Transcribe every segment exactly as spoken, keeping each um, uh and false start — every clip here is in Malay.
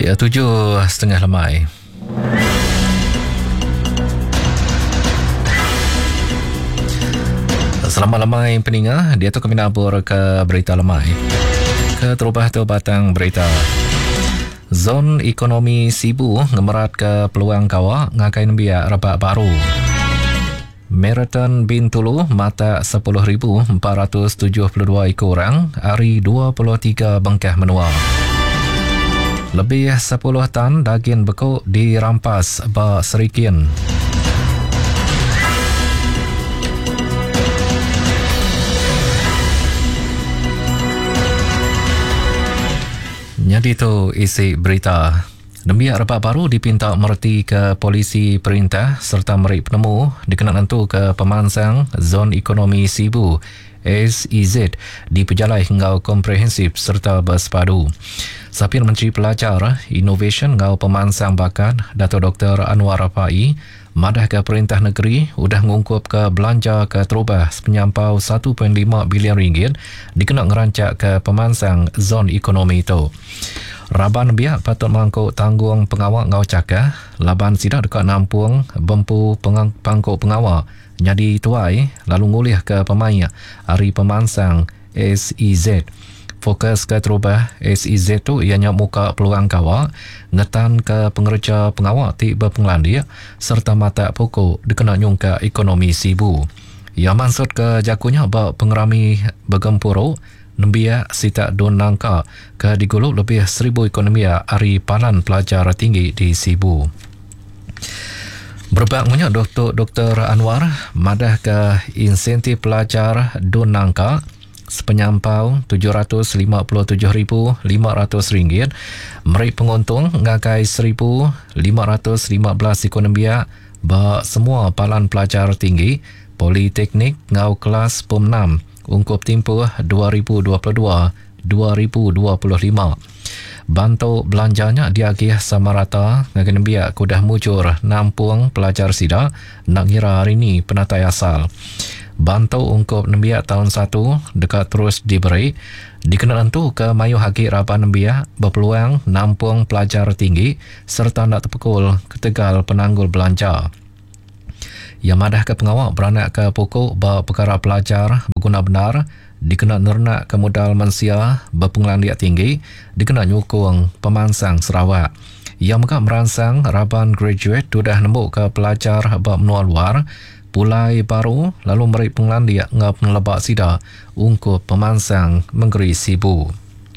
Ya, tujuh setengah lemai. Selamat lemai pendengar, dia tu kami nabur ke berita lemai. Ke terubah tu batang berita. Zon ekonomi Sibu ngemerat ke peluang kawak ngakai nembiak rebak baru. Marathon Bintulu mata sepuluh ribu empat ratus tujuh puluh dua ekor orang, hari dua puluh tiga bengkah menua. Lebih sepuluh tan daging beku dirampas ba Serikin. Jadi tu isi berita. Nembiak rebak baru dipinta mereti ke polisi perintah serta meri penemu dikenal tentu ke pemansang Zon Ekonomi Sibu S E Z di pejalai hingga komprehensif serta bersepadu. Sapir Menteri Pelajar, Innovation ngau pemansang bakat Dato' Doktor Anwar Rafai madah ke perintah negeri udah ngungkup ke belanja ke terubah penyampau satu perpuluhan lima bilion ringgit dikenal ngerancak ke pemansang zon ekonomi itu. Raban biak patut mangkuk tanggung pengawal ngau cakah, laban sidak dekat nampung bempu pengang, pangkuk pengawal nyadi tuai lalu ngulih ke pemain hari pemansang S E Z. Fokus ke terubah S E Z tu ianya muka peluang kawak, ngetan ke pengerja pengawal ti berpenglandia serta mata pokok dikenal nyungka ekonomi Sibu. Ia maksud ke jakunya bak pengerami bergempuru nembiak sita don nangka ke diguluk lebih seribu ekonomia hari palan pelajar tinggi di Sibu. Berbakmunya Doktor Doktor Anwar madah ke insentif pelajar don nangka sepenyampau tujuh ratus lima puluh tujuh ribu lima ratus ringgit, meri penguntung ngakai seribu lima ratus lima belas ekonomia ba semua palan pelajar tinggi politeknik ngau kelas P O M enam ungkup tempoh dua ribu dua puluh dua dua ribu dua puluh lima. Bantu belanjanya diagih sama rata ngakan biak kudah mujur nampung pelajar sida nak ngira hari ni penatai asal. Bantu ungkup nembiak tahun satu dekat terus diberi dikenal tentu ke mayu haki rapan nembiak berpeluang nampung pelajar tinggi serta nak terpukul ketegal penanggul belanja. Yang madah ke pengawal beranak ke pokok bahawa perkara pelajar berguna benar dikenal nernak ke modal mansia berpenglandiak tinggi dikenal nyukung pemansang Sarawak. Yang mereka merangsang raban graduate sudah nembuk ke pelajar bermenua luar pulai baru lalu meri penglandiak ngap ngelebak sida ungkup pemansang Menggeri Sibu.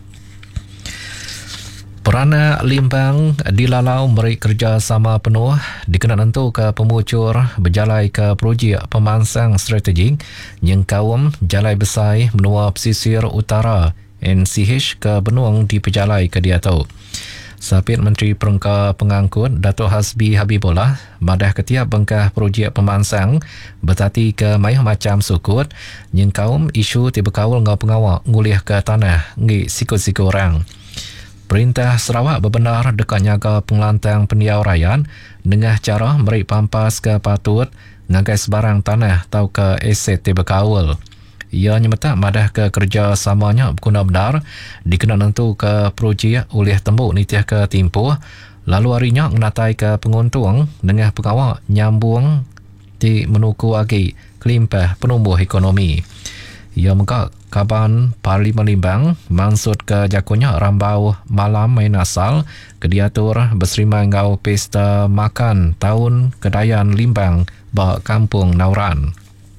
Peranak limbang dilalau meri kerjasama penuh dikenal tentu ke pemucur berjalai ke projek pemansang strategik yang kaum jalai besar menua pesisir utara N C H ke Benung di pejalai ke dia tu. Sapit Menteri Perengka Pengangkut Dato' Hasbi Habibullah madah ketiap bengkah projek pemansang bertati ke mayah macam sukut yang kaum isu tiba kawal ngau pengawal ngulih ke tanah ngi siku-siku orang. Perintah Sarawak berbenar dekat nyaga pengelantang pendiau rayan dengan cara meri pampas ke patut ngagai sebarang tanah atau ke aset tiba kawal. Ia nyemeta madah ke kerja samanya berguna benar dikenal tentu ke projek oleh tembuk nitiah ke timpuh lalu harinya menatai ke penguntung dengan pengawal nyambung di menuku lagi kelimpah penumbuh ekonomi. Ia mengak kaban Parlimen Limbang maksud ke jakunya rambau malam main asal kediatur berserima ngau pesta makan tahun kedayan Limbang ba kampung Nauran.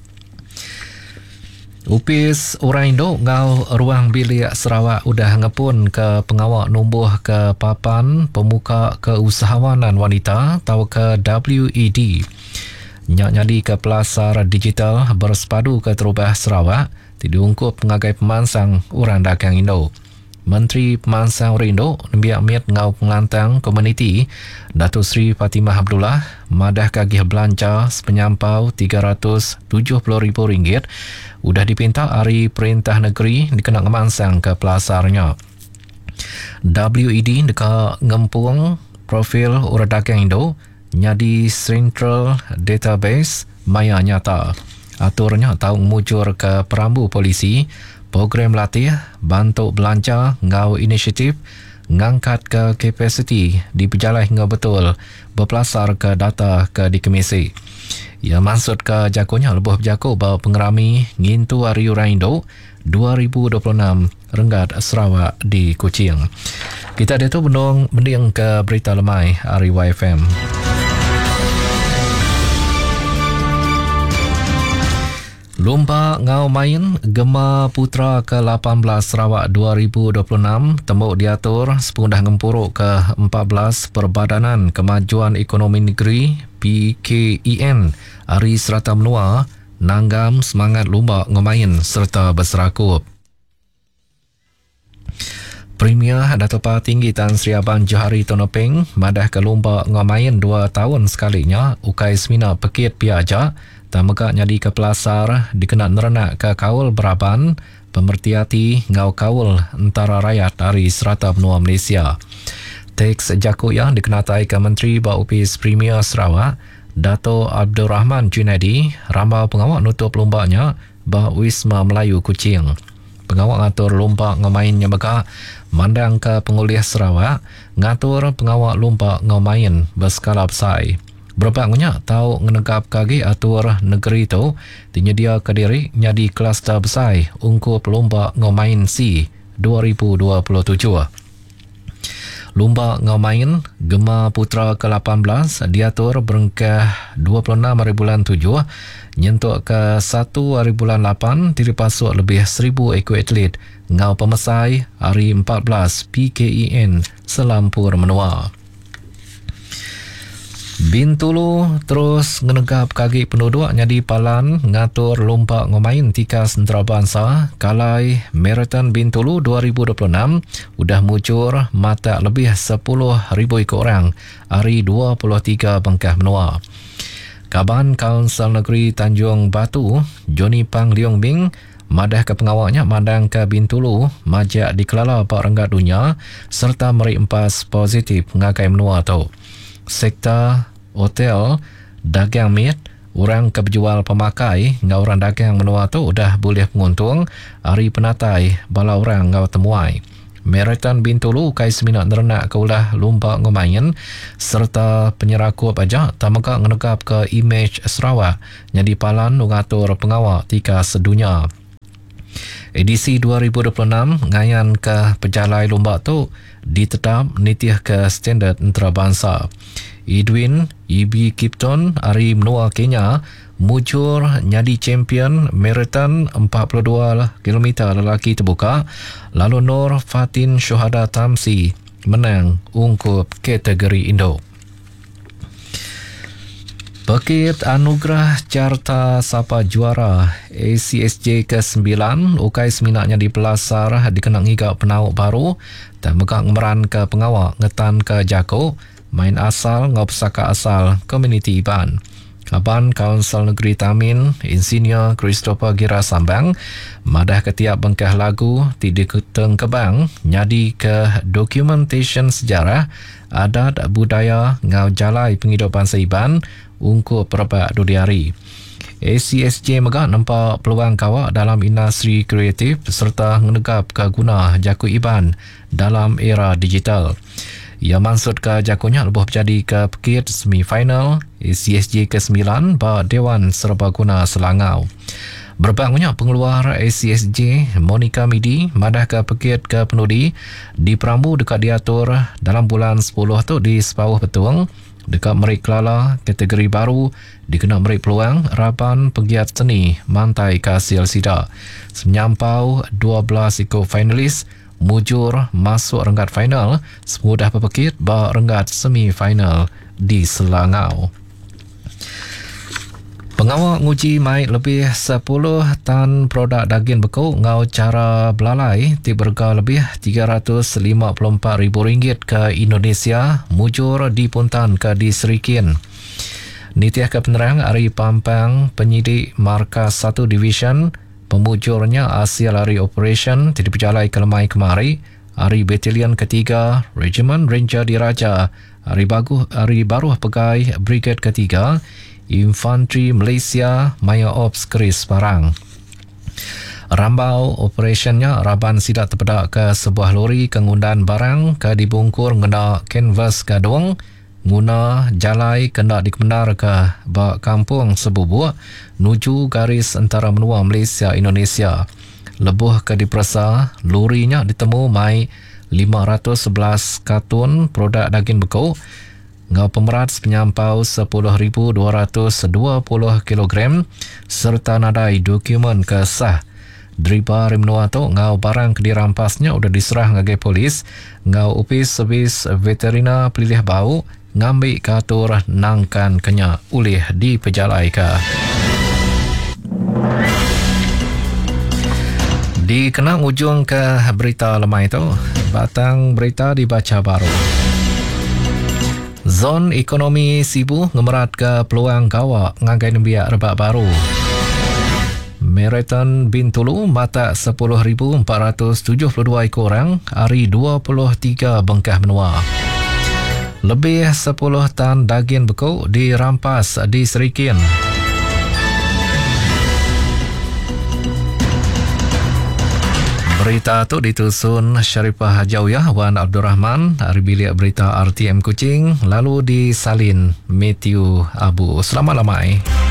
Upis orang Indo ngau ruang bilik Sarawak udah ngepun ke pengawal numbuh ke papan pemuka keusahawanan wanita atau ke W E D. Nyak nyadi ke pelasar digital bersepadu ke terubah Sarawak diungkup pengagai pemansang orang dagang Indo. Menteri Pemansang Rindo nembiak miat ngau pengelantang komuniti Datuk Seri Fatimah Abdullah madah kagih belanja sepenyampau tiga ratus tujuh puluh ribu ringgit udah dipinta hari perintah negeri dikenal ngemansang ke pelasarnya. W E D dekat ngempung profil orang dagang Indo nyadi Central Database maya nyata. Aturnya tahu mujur ke perambu polisi program latih, bantu belanja, ngau inisiatif, ngangkat ke kapasiti di pejalan hingga betul, berpelasar ke data ke di komisi. Ia maksud ke jakunya lebuh berjaku bahawa pengerami ngintu hari Uraindo dua ribu dua puluh enam Renggat Sarawak di Kuching. Kita ada tu benung mending ke berita lemai hari Y F M. Lumba ngau main Gema Putra ke lapan belas Sarawak dua ribu dua puluh enam tembuk diatur sepundah ngempuruk ke empat belas Perbadanan Kemajuan Ekonomi Negeri P K E N Hari Serata Menua nanggam semangat lumba ngemain serta berserakup. Premier Datuk Tinggi Tan Sri Abang Johari Tonopeng madah ke lumba ngemain dua tahun sekalinya ukai semina pekit piaja tak megak nyadi ke pelasar dikenal nerenak ke kaul beraban pemertiati ngau kaul antara rakyat dari Serata Benua Malaysia. Teks jaku yang dikenatai ke Menteri Baupis Premier Sarawak Dato' Abdul Rahman Junaidi rambau pengawal nutup lombanya bah Wisma Melayu Kuching. Pengawal ngatur lomba ngemain yang megak mandang ke penguliah Sarawak ngatur pengawal lomba ngemain berskala besar. Berbangnya tahu ngenegap kaki atur negeri itu dinyedia ke diri nyadi kluster besar untuk lomba ngemain C dua ribu dua puluh tujuh. Lomba ngemain Gema Putra ke lapan belas diatur berengkah dua puluh enam hari bulan tujuh nyentuk ke satu hari bulan lapan diripasuk lebih seribu ekor atlet ngau pemesai hari empat belas P K E N Selampur Menua. Bintulu terus ngenegap kaki penduduk nyadi palan ngatur lomba ngemain tika sentera bangsa kalai Marathon Bintulu dua ribu dua puluh enam udah muncul mata lebih sepuluh ribu ekor orang hari dua puluh tiga Bengkah Menua. Kaban Kaunsil Negeri Tanjung Batu Johnny Pang Leong Bing madah ke pengawalnya mandang ke Bintulu majak dikelala Pak Renggat Dunia serta meri empas positif ngakai menua tu. Sektor hotel, dagang meat, orang keberjual pemakai ngau orang dagang menua tu dah boleh menguntung hari penatai bala orang ngau temuai. Marathon Bintulu kai seminat nerenak ke ulah lomba ngemain serta penyerakup aja tamaka ngenegap ke image Sarawak nyadi palan ngatur pengawal tika sedunia. Edisi dua ribu dua puluh enam ngayan ke pejalai lomba tu ditetap nitih ke standard antarabangsa. Edwin E B Kipton hari menua Kenya muncul nyadi champion marathon empat puluh dua kilometer lelaki terbuka, lalu Nur Fatin Syuhada Tamsi menang ungkup kategori Indo. Bukit Anugerah Carta Sapa Juara A C S J ke sembilan ukai seminatnya di pelasar dikenang hingga penauk baru dan megang meran ke pengawal ngetan ke jako main asal ngau pesaka asal komuniti Iban. Kaban Kaunsil Negeri Tamin Insinyur Christopher Gira Sambang madah ketiap bengkah lagu tidak keteng kebang nyadi ke dokumentation sejarah adat budaya ngau jalai penghidupan seiban untuk perbak dudiari. A C S J megah nampak peluang kawak dalam industri kreatif serta menegap ke guna jaku Iban dalam era digital. Ia maksud ke jakunya lebuh berjadi ke pekit semifinal A C S J ke sembilan ba Dewan Serbaguna Selangau. Berbangnya pengeluar A C S J Monica Midi madah ke pekit ke penudi di Perambu dekat diatur dalam bulan sepuluh tu di Sepauh Betung dekat Merik Kelala kategori baru dikena Merik Peluang Raban Pegiat Seni Mantai Kasil Sida. Senyampau dua belas ekor finalis mujur masuk renggat final semudah pepekit ba renggat semi-final di Selangau. Pengawal nguji mai lebih sepuluh tan produk daging beku ngau cara belalai di berga lebih tiga ratus lima puluh empat ribu ringgit ke Indonesia mujur di puntan ke di Serikin. Nitiah ke penerang Ari Pampang penyidik Markas satu Division pemujurnya Asia Lari Operation tidak berjalai ke lemai kemari Hari Batalion ketiga Regiment Ranger Diraja Hari, Bagu, Hari Baruh Pegai Brigade ketiga Infantry Malaysia Maya Ops Keris Parang. Rambau operationnya Raban sidak terpedak ke sebuah lori kengundan barang ke dibungkur guna kanvas gadung guna jalai kena dikebenar ke bak kampung Sebubuk nuju garis antara menua Malaysia Indonesia. Lebuh ke diperasa lorinya ditemu mai lima ratus sebelas kartun produk daging beku ngau pemerat penyampau sepuluh ribu dua ratus dua puluh kilogram serta nadai dokumen kesah. Deriba Rimnua tu ngau barang kedirampasnya udah diserah ngagai polis ngau upis servis veterina Pelilih Bau ngambil katur nangkan kenya ulih di pejalai ka. Di kenang ujung ke berita lemah itu, batang berita dibaca baru. Zon ekonomi Sibu ngemerat ke peluang kawak ngagai nembiak rebak baru. Marathon Bintulu mata sepuluh ribu empat ratus tujuh puluh dua ekor orang, hari dua puluh tiga bengkah menua. Lebih sepuluh tan daging beku dirampas di Serikin. Berita itu ditusun Syarifah Hajawiyah Wan Abdul Rahman dari bilik berita R T M Kuching, lalu disalin Matthew Abu. Selamat lamai.